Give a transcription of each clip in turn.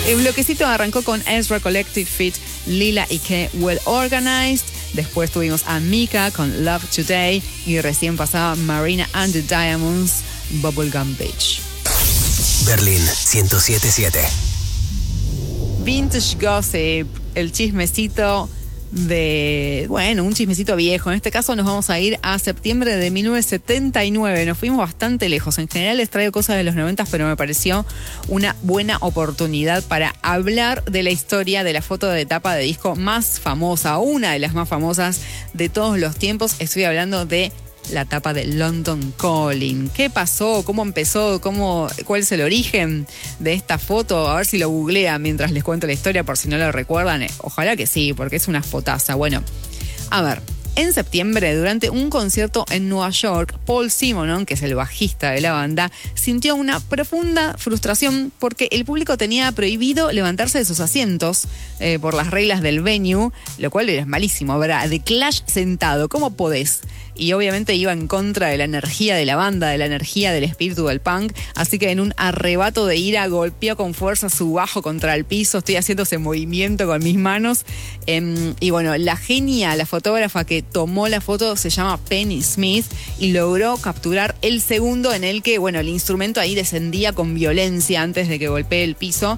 El bloquecito arrancó con Ezra Collective feat. Lila y Ke Well Organized. Después tuvimos a Mika con Love Today. Y recién pasaba Marina and the Diamonds, Bubblegum Beach. Berlín 107.7. Vintage Gossip, el chismecito un chismecito viejo. En este caso nos vamos a ir a septiembre de 1979. Nos fuimos bastante lejos. En general les traigo cosas de los 90, pero me pareció una buena oportunidad para hablar de la historia de la foto de tapa de disco más famosa, una de las más famosas de todos los tiempos. Estoy hablando de la tapa de London Calling. ¿Qué pasó? ¿Cómo empezó? ¿Cuál es el origen de esta foto? A ver si lo googlean mientras les cuento la historia, por si no lo recuerdan. Ojalá que sí, porque es una fotaza. Bueno, a ver. En septiembre, durante un concierto en Nueva York, Paul Simonon, que es el bajista de la banda, sintió una profunda frustración porque el público tenía prohibido levantarse de sus asientos por las reglas del venue, lo cual era malísimo, ¿verdad? The Clash sentado, ¿cómo podés? Y obviamente iba en contra de la energía de la banda, de la energía del espíritu del punk, así que en un arrebato de ira golpeó con fuerza su bajo contra el piso. Estoy haciendo ese movimiento con mis manos. Y bueno, la fotógrafa que tomó la foto se llama Penny Smith y logró capturar el segundo en el que, bueno, el instrumento ahí descendía con violencia antes de que golpee el piso.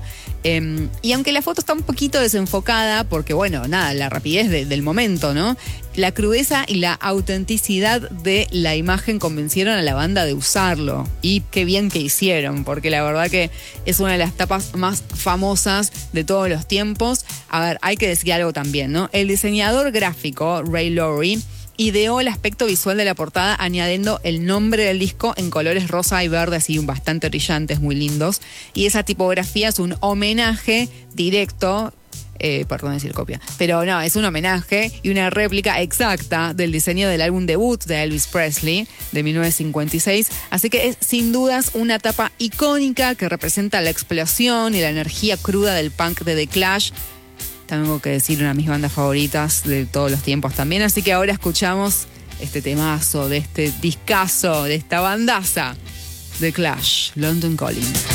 Y aunque la foto está un poquito desenfocada, porque bueno, nada, la rapidez del momento, ¿no? La crudeza y la autenticidad de la imagen convencieron a la banda de usarlo. Y qué bien que hicieron, porque la verdad que es una de las tapas más famosas de todos los tiempos. A ver, hay que decir algo también, ¿no? El diseñador gráfico, Ray Lowry, ideó el aspecto visual de la portada añadiendo el nombre del disco en colores rosa y verde, así bastante brillantes, muy lindos. Y esa tipografía es un homenaje directo, perdón decir copia, pero no, es un homenaje y una réplica exacta del diseño del álbum debut de Elvis Presley de 1956. Así que es sin dudas una tapa icónica que representa la explosión y la energía cruda del punk de The Clash. Tengo que decir, una de mis bandas favoritas de todos los tiempos también. Así que ahora escuchamos este temazo de este discazo, de esta bandaza, The Clash, London Calling.